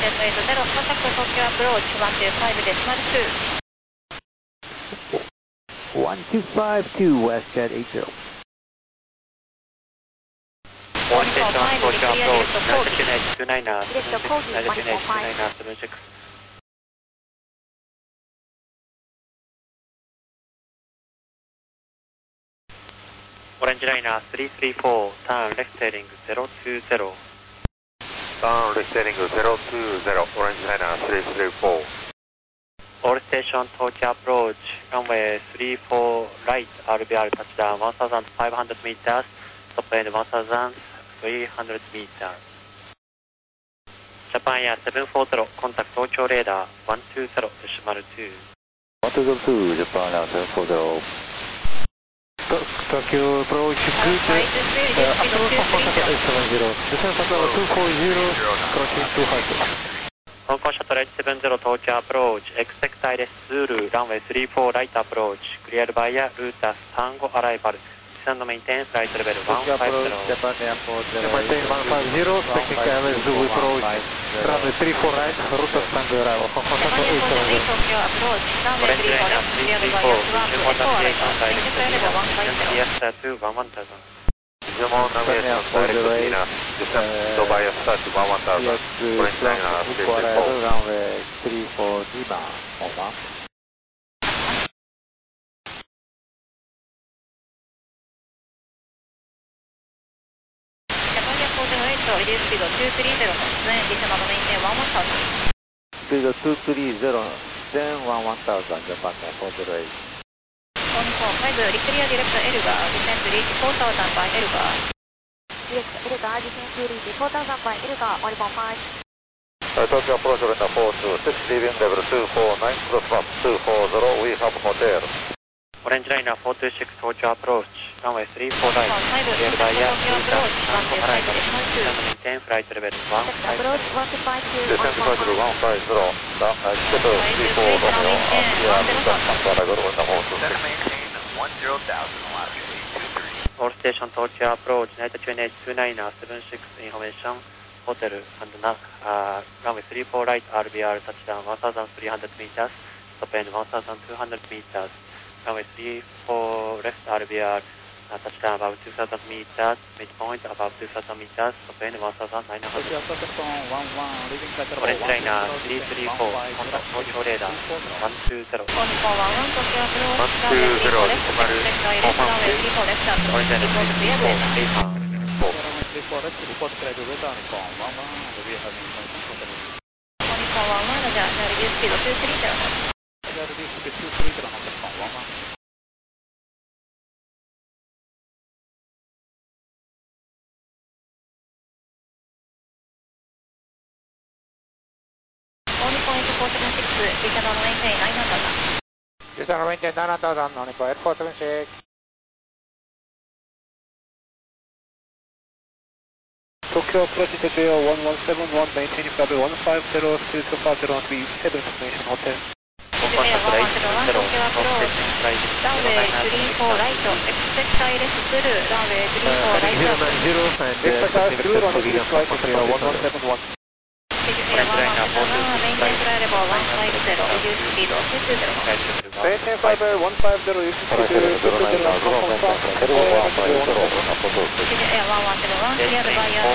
0, contact Tokyo approach 125 decimal 2. 1252 WestJet 80. All station Tokyo approach, altitude 29er, 76. Orange liner 334, turn left heading 020. Turn left heading 020, Orange liner 334. All station Tokyo approach, runway 34 right, RBR touchdown 1,500 meters, top end 1,300 meters. Japan Air 740, contact Tokyo radar 120 decimal 2. 120, Japan Air 740. Tokyo approach good. Approach for contact 870. Descent level 240, crossing 200. Hong Kong Shuttle H70 Tokyo approach, expect ILS Zulu, runway 34 right approach, cleared by Ruta Tango arrival, descend maintain flight level 150. Japan Airport maintain 150, expecting ILS Zulu approach, runway 34 right, Ruta Tango arrival, Hong Kong Shuttle H70. Tokyo approach, runway 34 left, cleared by to 1000. Visual navigation direct to China, descend Dubai start 1000, Orange liner 334. Runway 34 Lima, over. Japan Airport 08, reduce speed 230, then additional maintain 11000. Speed 230, then 1000, Japan Airport 08. 5, clear direct Elgar, descend to reach 4000 by Elgar. Direct Elgar, descend to reach 4000 by Elgar, 115. Tokyo approach runway 426, leaving level 249, cross map 240, we have hotel. Orange liner 426 Tokyo approach, runway 34 right, cleared by Ruta Tango arrival, descend maintain flight level 150. Approach 152, Descend flight level 150, ticket 34 Romeo, here Ruta Tango arrival, maintain 10,000, altitude 823. All station Tokyo approach, United Train H29er 76 information, hotel and runway 34 right, RBR touchdown 1,300 meters, top end 1,200 meters, runway 34 left, RBR touchdown about 2,000 meters, midpoint about 2,000 meters, top end 1,900. Orange liner 334, contact Tokyo radar 120. Tokyo approach, 120, runway 34 left, expect ILS runway 34 left approach, Orange liner report clear radar. 11, reduce speed 230. Only point 476, regional maintain 9000. Regional maintain 9000, only for Airport 76. Tokyo approach to JO 1171, maintaining level 150, still 250, 7 destination hotel. Hong Kong Shuttle H70, Tokyo approach, runway 34 right, expect ILS Zulu, runway 34 right. 090 and Expect Zulu on the flight to JO 1171. Maintain flight level 150, reduce speed 220. Maintain flight level 150, use speed 220, Hong Kong, Air 1171, cleared by